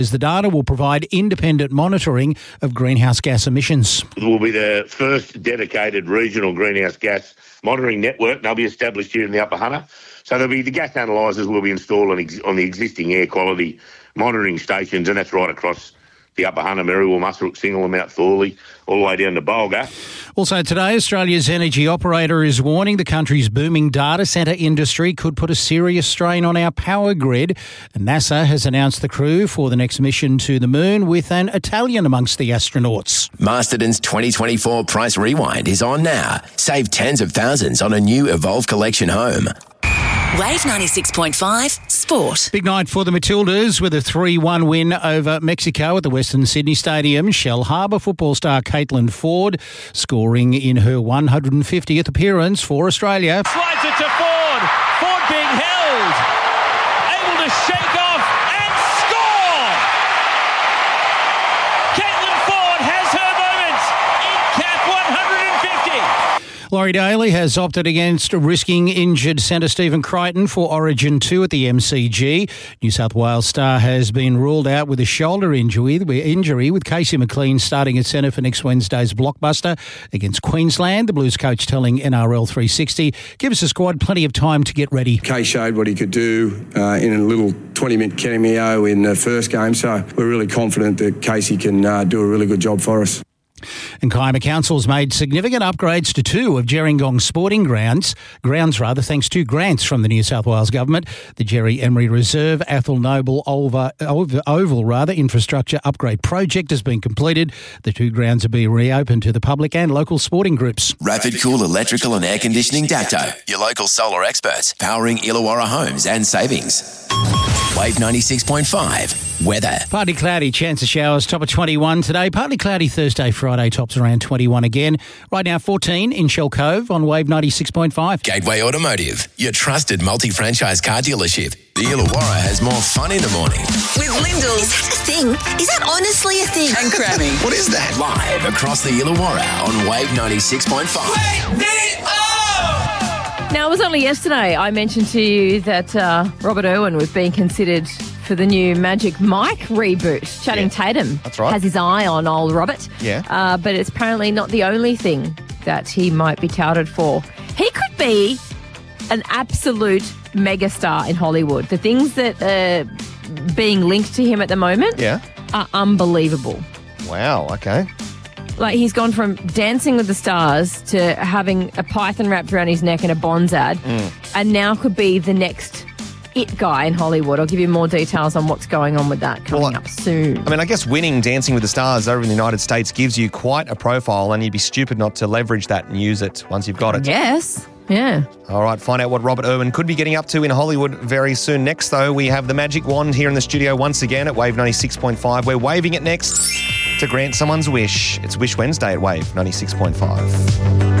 The data will provide independent monitoring of greenhouse gas emissions. It will be the first dedicated regional greenhouse gas monitoring network. They'll be established here in the Upper Hunter. So the gas analysers will be installed on the existing air quality monitoring stations, and that's right across the Upper Hunter, Merriwell, Muswellbrook, Singleton, Mount Thorley, all the way down to Bulga. Also today, Australia's energy operator is warning the country's booming data centre industry could put a serious strain on our power grid. And NASA has announced the crew for the next mission to the moon with an Italian amongst the astronauts. Masterton's 2024 Price Rewind is on now. Save tens of thousands on a new Evolve Collection home. Wave 96.5 Sport. Big night for the Matildas with a 3-1 win over Mexico at the Western Sydney Stadium. Shell Harbour football star Caitlin Ford scoring in her 150th appearance for Australia. Slides it to Ford. Ford being held. Able to shake off and score. Caitlin Ford has her moment in cap 150. Laurie Daly has opted against risking injured centre Stephen Crichton for Origin 2 at the MCG. New South Wales star has been ruled out with a shoulder injury with Casey McLean starting at centre for next Wednesday's blockbuster against Queensland. The Blues coach telling NRL 360, give us a squad plenty of time to get ready. Kay showed what he could do in a little 20-minute cameo in the first game, so we're really confident that Casey can do a really good job for us. And Kiama Council's made significant upgrades to two of Gerringong sporting grounds, thanks to grants from the New South Wales Government. The Jerry Emery Reserve Athol Noble Oval infrastructure upgrade project has been completed. The two grounds are being reopened to the public and local sporting groups. Rapid Cool Electrical and Air Conditioning Dapto, your local solar experts, powering Illawarra homes and savings. Wave 96.5 weather. Partly cloudy, chance of showers, top of 21 today. Partly cloudy Thursday, Friday, tops around 21 again. Right now 14 in Shell Cove on Wave 96.5. Gateway Automotive, your trusted multi-franchise car dealership. The Illawarra has more fun in the morning. With Lyndall. Is that a thing? Is that honestly a thing? And Grammy. What is that? Live across the Illawarra on Wave 96.5. Wake me up! Now, it was only yesterday I mentioned to you that Robert Irwin was being considered for the new Magic Mike reboot. Channing Tatum has his eye on old Robert. Yeah. But it's apparently not the only thing that he might be touted for. He could be an absolute megastar in Hollywood. The things that are being linked to him at the moment are unbelievable. Wow, okay. Like, he's gone from Dancing with the Stars to having a python wrapped around his neck and a Bonds ad, and now could be the next it guy in Hollywood. I'll give you more details on what's going on with that coming up soon. I mean, I guess winning Dancing with the Stars over in the United States gives you quite a profile, and you'd be stupid not to leverage that and use it once you've got it. Yes. Yeah. All right, find out what Robert Irwin could be getting up to in Hollywood very soon. Next, though, we have the magic wand here in the studio once again at Wave 96.5. We're waving it next to grant someone's wish. It's Wish Wednesday at Wave 96.5.